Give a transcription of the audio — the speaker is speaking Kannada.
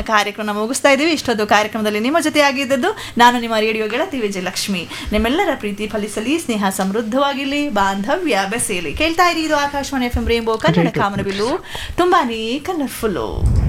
ಕಾರ್ಯಕ್ರಮ ಮುಗಿಸ್ತಾ ಇದ್ದೀವಿ. ಇಷ್ಟೊಂದು ಕಾರ್ಯಕ್ರಮದಲ್ಲಿ ನಿಮ್ಮ ಜೊತೆ ಆಗಿದ್ದದ್ದು ನಾನು ನಿಮ್ಮ ರೇಡಿಯೋ ಗೆಳತಿ ವಿಜಯಲಕ್ಷ್ಮಿ. ನಿಮ್ಮೆಲ್ಲರ ಪ್ರೀತಿ ಫಲಿಸಲಿ, ಸ್ನೇಹ ಸಮೃದ್ಧವಾಗಿರಲಿ, ಬಾಂಧವ್ಯ ಬೆಸೆಯಲಿ. ಕೇಳ್ತಾ ಇರಿ, ಇದು ಆಕಾಶವಾಣಿ FM ರೇನ್ಬೋ ಕನ್ನಡ ಕಾಮನಬಿಲ್ಲು, ತುಂಬಾನೇ ಕಲರ್ಫುಲ್ಲು.